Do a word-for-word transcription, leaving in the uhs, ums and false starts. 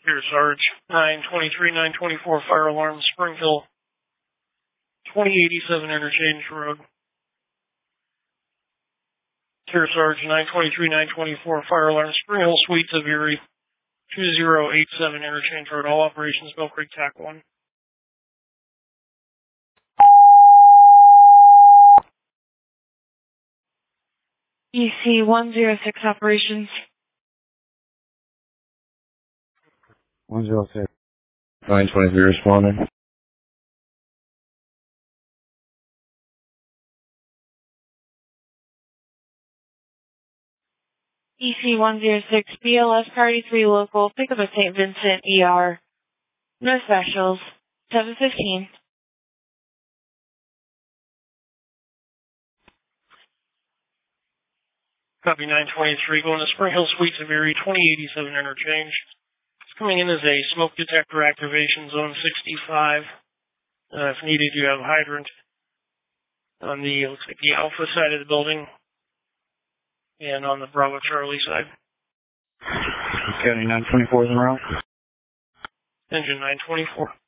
Here, Sarge. nine twenty-three, nine twenty-four, fire alarm, Spring Hill, twenty eighty-seven Interchange Road. Here, Sarge. nine twenty-three, nine twenty-four, fire alarm, Spring Hill Suites of Erie, two zero eight seven Interchange Road. All operations, Mill Creek T A C one. E C one zero six operations. one zero six. nine twenty-three responding. E C one zero six, B L S Party three local, pick up at Saint Vincent, E R. No specials. seven fifteen. Copy nine twenty-three, going to Spring Hill Suites of Erie, twenty eighty-seven Interchange. It's coming in as a smoke detector activation, zone sixty-five. Uh, if needed, you have hydrant on the, looks like the Alpha side of the building, and on the Bravo Charlie side. County nine twenty-four is en route. Engine nine twenty-four.